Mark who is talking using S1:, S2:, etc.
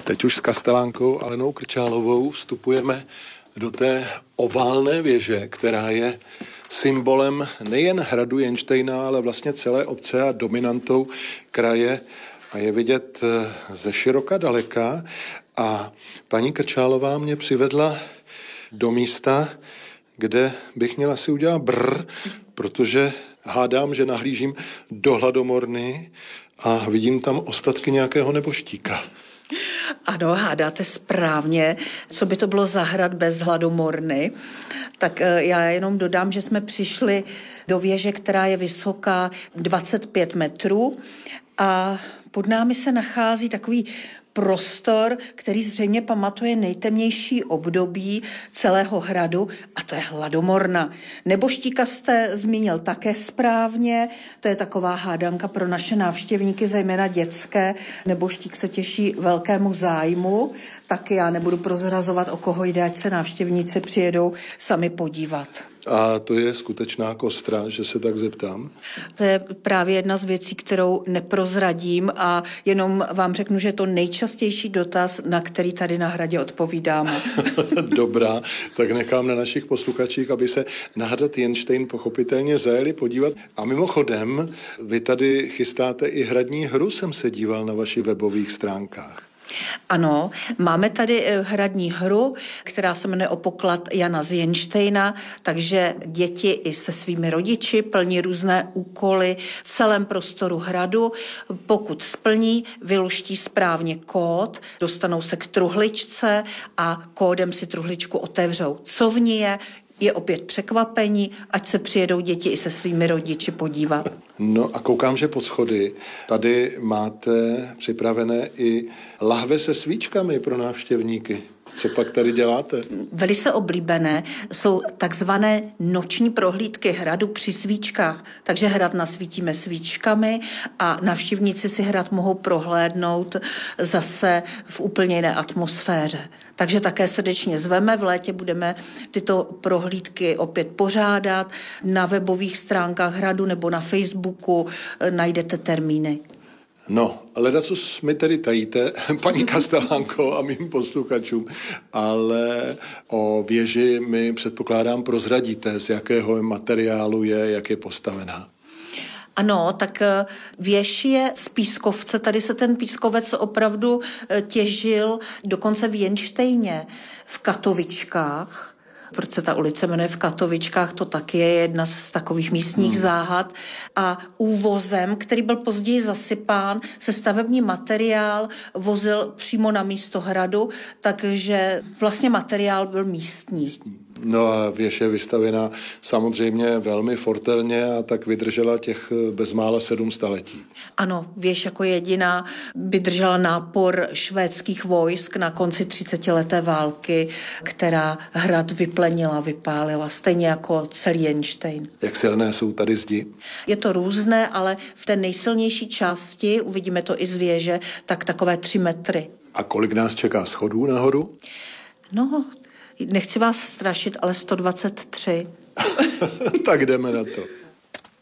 S1: Teď už s kastelánkou Alenou Krčálovou vstupujeme do té oválné věže, která je symbolem nejen hradu Jenštejna, ale vlastně celé obce a dominantou kraje a je vidět ze široka daleka. A paní Krčálová mě přivedla do místa, kde bych měl asi udělat protože hádám, že nahlížím do Hladomorny a vidím tam ostatky nějakého neboštíka.
S2: Ano, hádáte správně. Co by to bylo za hrad bez Hladomorny? Tak já jenom dodám, že jsme přišli do věže, která je vysoká 25 metrů a pod námi se nachází takový prostor, který zřejmě pamatuje nejtemnější období celého hradu, a to je Hladomorna. Neboštíka jste zmínil také správně, to je taková hádanka pro naše návštěvníky, zejména dětské. Neboštík se těší velkému zájmu, tak já nebudu prozrazovat, o koho jde, ať se návštěvníci přijedou sami podívat.
S1: A to je skutečná kostra, že se tak zeptám?
S2: To je právě jedna z věcí, kterou neprozradím a jenom vám řeknu, že je to nejčastější dotaz, na který tady na hradě odpovídáme.
S1: Dobrá, tak nechám na našich posluchačích, aby se na hrad Jenštejn pochopitelně zajeli podívat. A mimochodem, vy tady chystáte i hradní hru, jsem se díval na vašich webových stránkách.
S2: Ano, máme tady hradní hru, která se jmenuje O poklad Jana z Jenštejna, takže děti i se svými rodiči plní různé úkoly v celém prostoru hradu. Pokud splní, vyluští správně kód, dostanou se k truhličce a kódem si truhličku otevřou. Co v ní je opět překvapení, ať se přijedou děti i se svými rodiči podívat.
S1: No a koukám, že pod schody tady máte připravené i lahve se svíčkami pro návštěvníky. Co pak tady děláte?
S2: Velice oblíbené jsou takzvané noční prohlídky hradu při svíčkách. Takže hrad nasvítíme svíčkami a návštěvníci si hrad mohou prohlédnout zase v úplně jiné atmosféře. Takže také srdečně zveme, v létě budeme tyto prohlídky opět pořádat. Na webových stránkách hradu nebo na Facebooku najdete termíny.
S1: No, ledacos mi tedy tajíte, paní Kastelánko a mým posluchačům, ale o věži mi předpokládám prozradíte, z jakého materiálu je, jak je postavená.
S2: Ano, tak věž je z pískovce, tady se ten pískovec opravdu těžil dokonce v Jenštejně, v Katovičkách. Proč se ta ulice jmenuje v Katovičkách, to taky je jedna z takových místních záhad. A úvozem, který byl později zasypán, se stavební materiál vozil přímo na místo hradu, takže vlastně materiál byl místní.
S1: No a věž je vystavěna samozřejmě velmi fortelně a tak vydržela těch bezmála 7 staletí.
S2: Ano, věž jako jediná vydržela nápor švédských vojsk na konci 30leté války, která hrad vyplenila, vypálila, stejně jako celý Jenštejn.
S1: Jak silné jsou tady zdi?
S2: Je to různé, ale v té nejsilnější části, uvidíme to i z věže, tak takové 3 metry.
S1: A kolik nás čeká schodů nahoru?
S2: No, nechci vás strašit, ale 123.
S1: Tak jdeme na to.